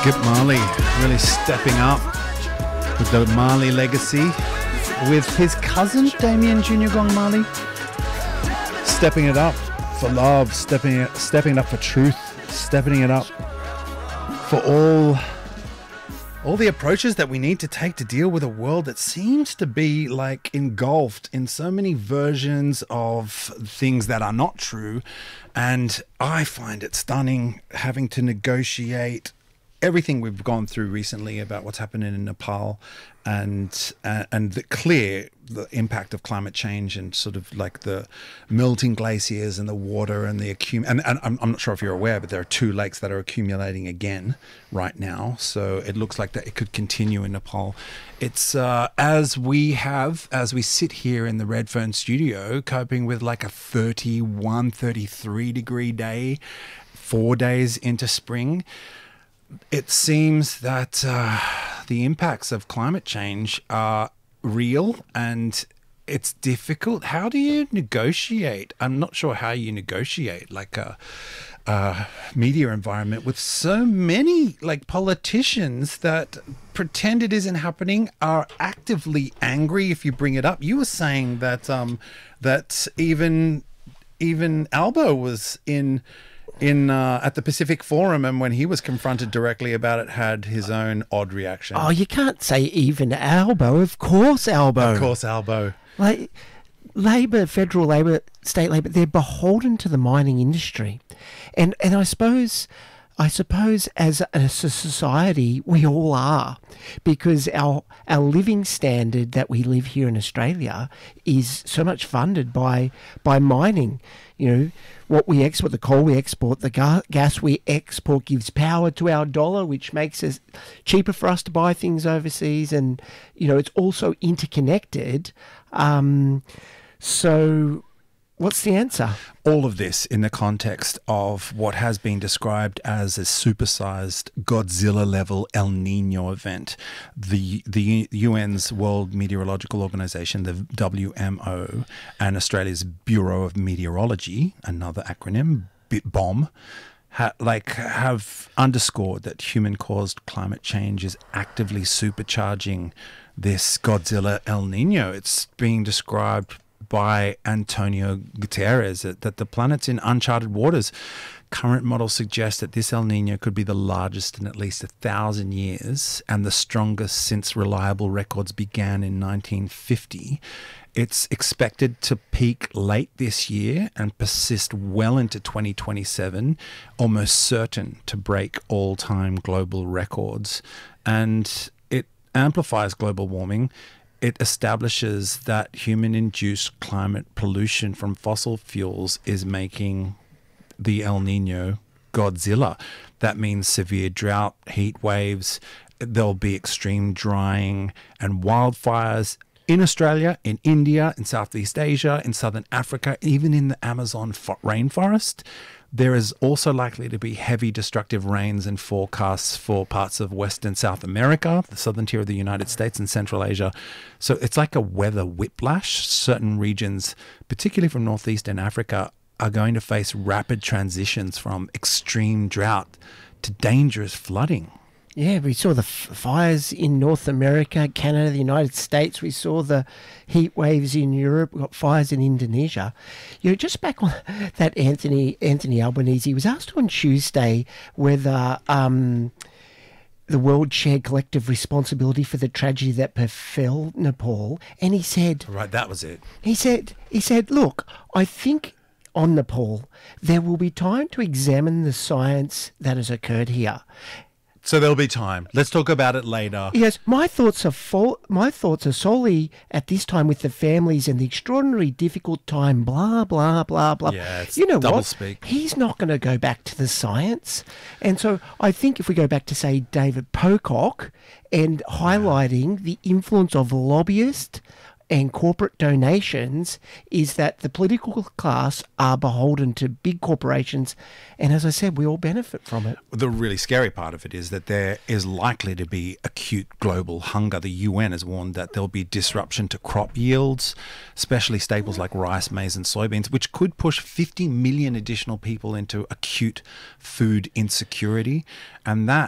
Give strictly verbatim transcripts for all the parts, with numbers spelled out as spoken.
Skip Marley really stepping up with the Marley legacy with his cousin Damien Junior Gong Marley, stepping it up for love, stepping it, stepping it up for truth, stepping it up for all all the approaches that we need to take to deal with a world that seems to be like engulfed in so many versions of things that are not true. And I find it stunning having to negotiate everything we've gone through recently about what's happening in Nepal and uh, and the clear the impact of climate change and sort of like the melting glaciers and the water and the accum and, and I'm, I'm not sure if you're aware, but there are two lakes that are accumulating again right now, so it looks like that it could continue in Nepal. It's uh, as we have as we sit here in the Redfern studio coping with like a thirty-one, thirty-three degree day four days into spring. It seems that uh, the impacts of climate change are real and it's difficult. How do you negotiate? I'm not sure how you negotiate like a, a media environment with so many like politicians that pretend it isn't happening, are actively angry if you bring it up. You were saying that um, that even even Albo was in. in uh, at the Pacific Forum, and when he was confronted directly about it, had his own odd reaction. Oh, you can't say even Albo. Of course Albo. Of course Albo. Like, Labor, federal Labor, state Labor, they're beholden to the mining industry. And and I suppose... I suppose as a society, we all are, because our our living standard that we live here in Australia is so much funded by by mining. You know, what we export, the coal we export, the ga- gas we export gives power to our dollar, which makes it cheaper for us to buy things overseas. And, you know, it's also interconnected. Um, so... What's the answer? All of this in the context of what has been described as a supersized Godzilla-level El Nino event. The the U N's World Meteorological Organization, the W M O, and Australia's Bureau of Meteorology, another acronym, B O M, ha, like have underscored that human-caused climate change is actively supercharging this Godzilla El Nino. It's being described by Antonio Guterres that, that the planet's in uncharted waters. Current models suggest that this El Nino could be the largest in at least a thousand years and the strongest since reliable records began in nineteen fifty. It's expected to peak late this year and persist well into twenty twenty-seven, almost certain to break all-time global records. And it amplifies global warming. It establishes that human-induced climate pollution from fossil fuels is making the El Nino Godzilla. That means severe drought, heat waves, there'll be extreme drying and wildfires in Australia, in India, in Southeast Asia, in Southern Africa, even in the Amazon rainforest. There is also likely to be heavy destructive rains and forecasts for parts of West and South America, the southern tier of the United States and Central Asia. So it's like a weather whiplash. Certain regions, particularly from Northeastern Africa, are going to face rapid transitions from extreme drought to dangerous flooding. Yeah, we saw the f- fires in North America, Canada, the United States. We saw the heat waves in Europe. We got fires in Indonesia. You know, just back on that, Anthony Anthony Albanese was asked on Tuesday whether um, the world shared collective responsibility for the tragedy that befell Nepal, and he said, "Right, that was it." He said, "He said, look, I think." On Nepal, there will be time to examine the science that has occurred here." So there'll be time. Let's talk about it later. Yes, my thoughts are full, my thoughts are solely at this time with the families and the extraordinary difficult time. Blah blah blah blah. Yeah, it's you know double what? speak. He's not going to go back to the science, and so I think if we go back to say David Pocock and highlighting the influence of lobbyists and corporate donations, is that the political class are beholden to big corporations, and as I said, we all benefit from it. The really scary part of it is that there is likely to be acute global hunger. The U N has warned that there'll be disruption to crop yields, especially staples like rice, maize and soybeans, which could push fifty million additional people into acute food insecurity. And that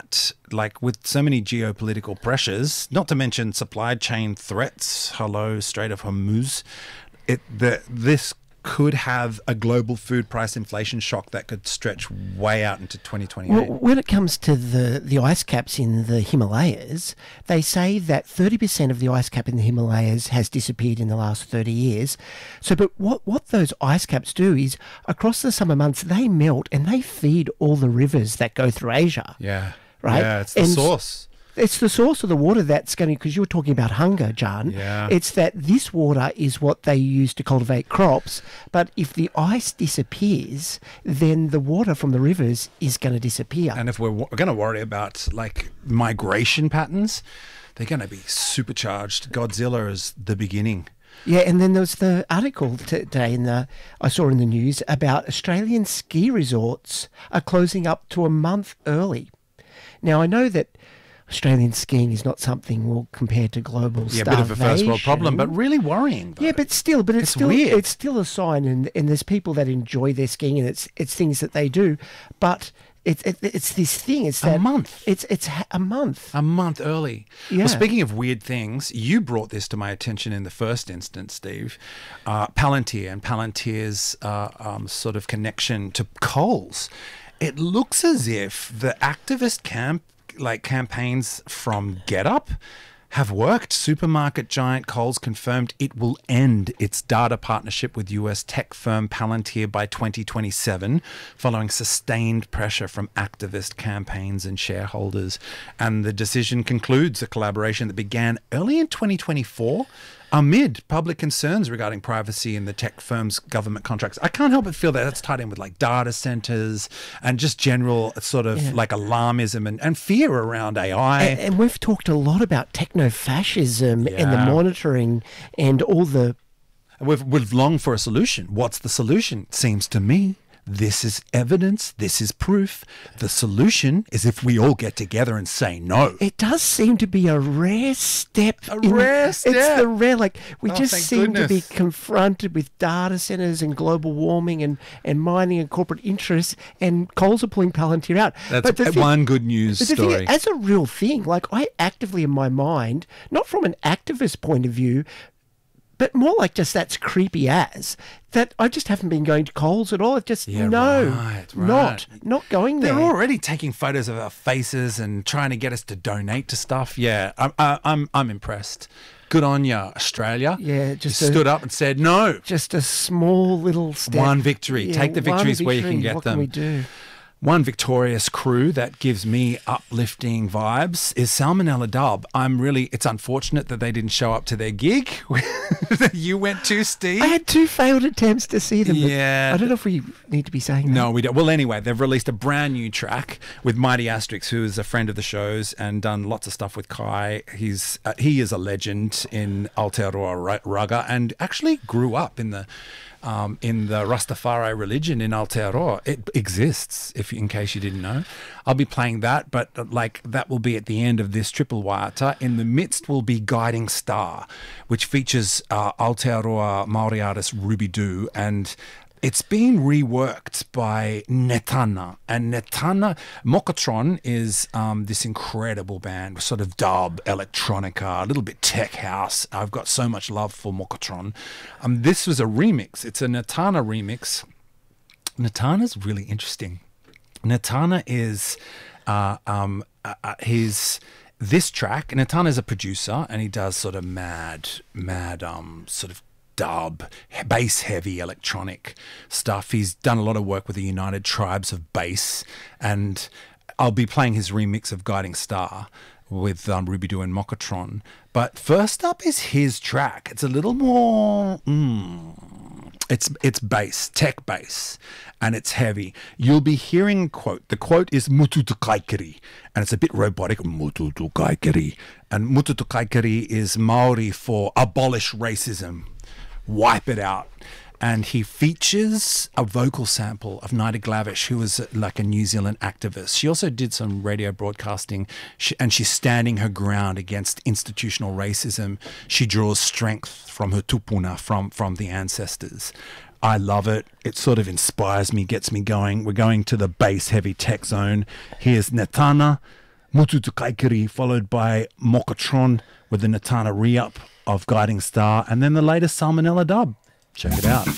like with so many geopolitical pressures, not to mention supply chain threats, hello, Strait of Hormuz, it the this could have a global food price inflation shock that could stretch way out into twenty twenty-eight. Well, when it comes to the, the ice caps in the Himalayas, they say that thirty percent of the ice cap in the Himalayas has disappeared in the last thirty years. So, but what, what those ice caps do is, across the summer months, they melt and they feed all the rivers that go through Asia. Yeah. Right? Yeah, it's the And source. It's the source of the water that's going to, because you were talking about hunger, John. Yeah. It's that this water is what they use to cultivate crops. But if the ice disappears, then the water from the rivers is going to disappear. And if we're, we're going to worry about like migration patterns, they're going to be supercharged. Godzilla is the beginning. Yeah, and then there was the article today in the I saw in the news about Australian ski resorts are closing up to a month early. Now, I know that Australian skiing is not something we'll compare to global Yeah, a starvation. bit of a first world problem, but really worrying. Though. Yeah, but still, but it's, It's still weird. it's still a sign, and, and there's people that enjoy their skiing, and it's it's things that they do, but it's it, it's this thing. It's A that month. It's it's ha- a month. A month early. Yeah. Well, speaking of weird things, you brought this to my attention in the first instance, Steve. Uh, Palantir and Palantir's uh, um, sort of connection to Coles. It looks as if the activist camp, like campaigns from GetUp, have worked. Supermarket giant Coles confirmed it will end its data partnership with U S tech firm Palantir by twenty twenty-seven, following sustained pressure from activist campaigns and shareholders. And the decision concludes a collaboration that began early in twenty twenty-four amid public concerns regarding privacy in the tech firm's government contracts. I can't help but feel that that's tied in with like data centers and just general sort of Yeah. like alarmism and, and fear around A I. And, and we've talked a lot about techno-fascism and the Yeah. monitoring and all the We've, we've longed for a solution. What's the solution? Seems to me this is evidence. This is proof. The solution is if we all get together and say no. It does seem to be a rare step. A rare It's step. the rare, like, we Oh, just thank seem to be goodness. confronted with data centers and global warming and, and mining and corporate interests, and Coles are pulling Palantir out. That's But the thing- one good news But the thing story. is, as a real thing, like, I actively in my mind, not from an activist point of view, but more like just that's creepy as, that I just haven't been going to Coles at all. It just, Yeah, no, right, right. not, not going there. They're already taking photos of our faces and trying to get us to donate to stuff. Yeah, I'm, I- I'm, I'm impressed. Good on ya, Australia. Yeah, just you a- stood up and said no. Just a small little step. One victory. Yeah, Take the one victories where you can victory. get what them. What can we do? One victorious crew that gives me uplifting vibes is Salmonella Dub. I'm really, it's unfortunate that they didn't show up to their gig that you went to, Steve. I had two failed attempts to see them. but Yeah. I don't know if we need to be saying that. No, we don't. Well, anyway, they've released a brand new track with Mighty Asterix, who is a friend of the show's and done lots of stuff with Kai. He's uh, he is a legend in Aotearoa Ra- Raga and actually grew up in the um, in the Rastafari religion in Aotearoa. It exists, if in case you didn't know. I'll be playing that, but uh, like that will be at the end of this triple waiata. In the midst will be Guiding Star, which features uh, Aotearoa Maori artist Ruby Doo, and it's been reworked by Netana. And Netana, Mokotron is um, this incredible band, sort of dub, electronica, a little bit tech house. I've got so much love for Mokotron. Um, this was a remix. It's a Netana remix. Netana's really interesting. Netana is uh, um, uh, uh, his... This track, Netana is a producer, and he does sort of mad, mad, um, sort of dub, bass heavy electronic stuff. He's done a lot of work with the United Tribes of Bass, and I'll be playing his remix of Guiding Star with um, Ruby Doo and Mokotron. But first up is his track. It's a little more... Mm, it's it's bass, tech bass, and it's heavy. You'll be hearing a quote. The quote is Mututu Kaikiri, and it's a bit robotic. Mututu Kaikiri. And Mututu Kaikiri is Maori for abolish racism, wipe it out. And he features a vocal sample of Nida Glavish, who was like a New Zealand activist. She also did some radio broadcasting, she, and she's standing her ground against institutional racism. She draws strength from her tupuna, from, from the ancestors. I love it. It sort of inspires me, gets me going. We're going to the bass heavy tech zone. Here's Netana, Mutu Tukaikiri, followed by Mokatron with the Natana re-up of Guiding Star, and then the latest Salmonella dub. Check it out.